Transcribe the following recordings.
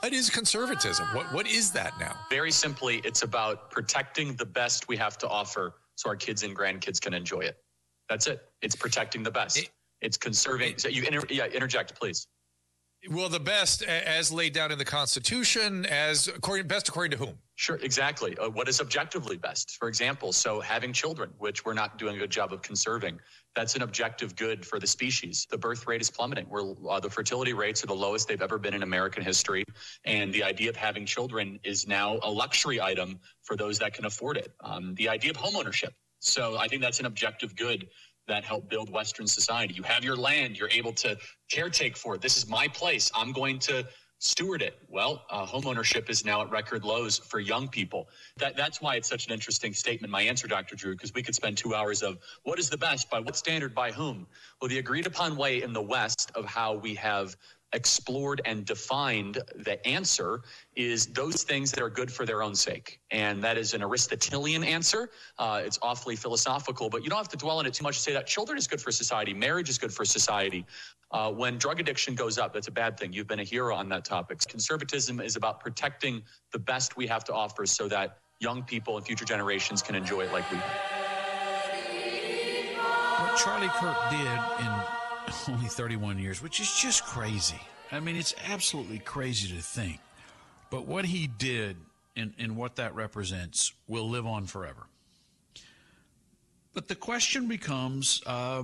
What is conservatism? What is that now? Very simply, it's about protecting the best we have to offer so our kids and grandkids can enjoy it. That's it. It's protecting the best. It's conserving. So interject, please. Well, the best as laid down in the Constitution, best according to whom? Sure, exactly. What is objectively best? For example, so having children, which we're not doing a good job of conserving, that's an objective good for the species. The birth rate is plummeting. The fertility rates are the lowest they've ever been in American history. And the idea of having children is now a luxury item for those that can afford it. The idea of homeownership. So I think that's an objective good that helped build Western society. You have your land. You're able to caretake for it. This is my place. I'm going to steward it. Well, homeownership is now at record lows for young people. That's why it's such an interesting statement, my answer, Dr. Drew, because we could spend 2 hours of what is the best, by what standard, by whom? Well, the agreed upon way in the West of how we have explored and defined the answer is those things that are good for their own sake. And that is an Aristotelian answer. It's awfully philosophical, but you don't have to dwell on it too much to say that children is good for society. Marriage is good for society. When drug addiction goes up, that's a bad thing. You've been a hero on that topic. Conservatism is about protecting the best we have to offer so that young people and future generations can enjoy it like we have. What Charlie Kirk did in only 31 years, which is just crazy. I mean, it's absolutely crazy to think. But what he did and what that represents will live on forever. But the question becomes,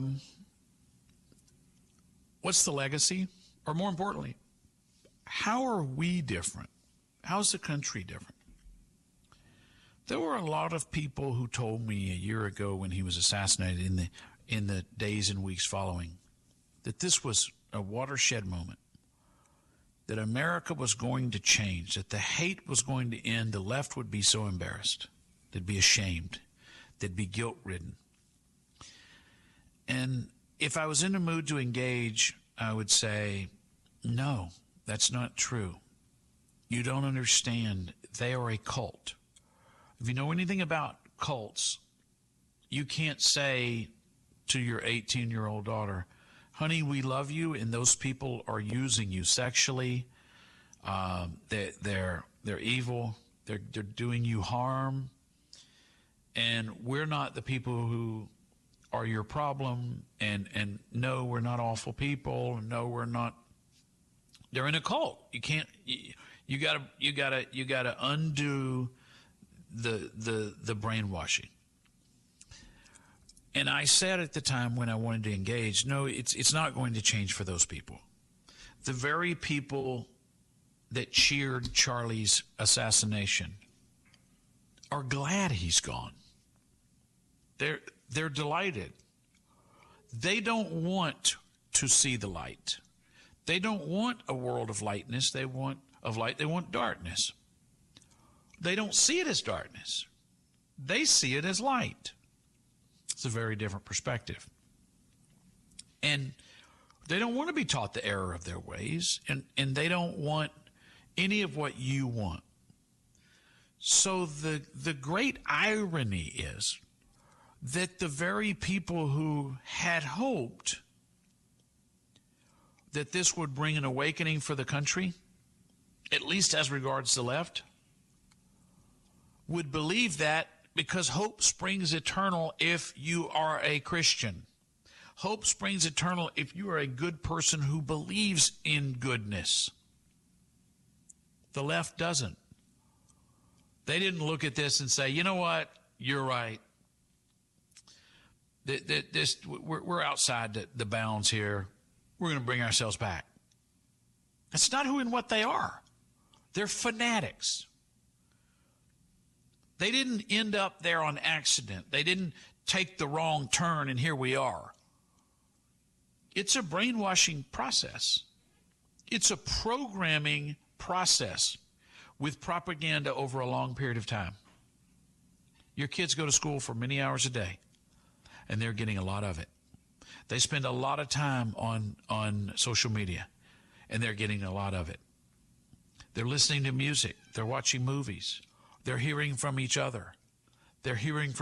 what's the legacy? Or more importantly, how are we different? How's the country different? There were a lot of people who told me a year ago when he was assassinated in the days and weeks following that this was a watershed moment, that America was going to change, that the hate was going to end, the left would be so embarrassed, they'd be ashamed, they'd be guilt-ridden. And if I was in a mood to engage, I would say, no, that's not true. You don't understand. They are a cult. If you know anything about cults, you can't say to your 18-year-old daughter, honey, we love you, and those people are using you sexually. They're evil. They're doing you harm. And we're not the people who are your problem. And no, we're not awful people. No, we're not. They're in a cult. You can't. You gotta undo the brainwashing. And I said at the time when I wanted to engage, no, it's not going to change for those people. The very people that cheered Charlie's assassination are glad he's gone. They're delighted. They don't want to see the light. They don't want a world of lightness. They want darkness. They don't see it as darkness. They see it as light. It's a very different perspective. And they don't want to be taught the error of their ways, and they don't want any of what you want. So the great irony is that the very people who had hoped that this would bring an awakening for the country, at least as regards the left, would believe that because hope springs eternal if you are a Christian. Hope springs eternal if you are a good person who believes in goodness. The left doesn't. They didn't look at this and say, you know what, you're right. We're outside the bounds here. We're going to bring ourselves back. That's not who and what they are. They're fanatics. They didn't end up there on accident. They didn't take the wrong turn, and here we are. It's a brainwashing process. It's a programming process with propaganda over a long period of time. Your kids go to school for many hours a day, and they're getting a lot of it. They spend a lot of time on social media, and they're getting a lot of it. They're listening to music. They're watching movies. They're hearing from each other. They're hearing from